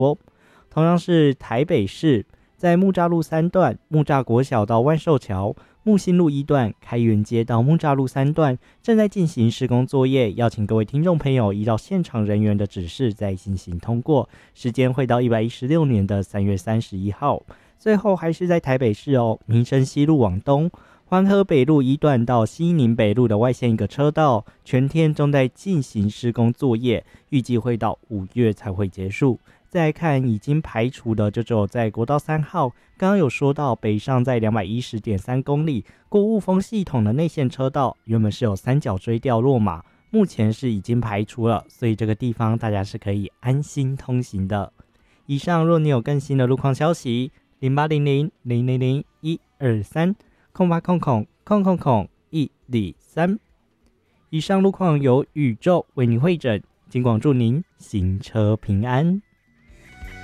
同样是台北市，在木栅路3段木栅国小到万寿桥、木星路1段开元街到木栅路3段正在进行施工作业，邀请各位听众朋友依照现场人员的指示再进行通过，时间会到116年的3月31号。最后还是在台北市民生西路往东，环河北路1段到西宁北路的外线一个车道，全天正在进行施工作业，预计会到5月才会结束。再来看已经排除的就只有在国道3号，刚刚有说到北上在 210.3 公里过雾峰系统的内线车道，原本是有三角锥掉落码，目前是已经排除了，所以这个地方大家是可以安心通行的。以上若你有更新的路况消息，08000001230800000123。以上路况由宇宙为您汇整，尽管祝您行车平安。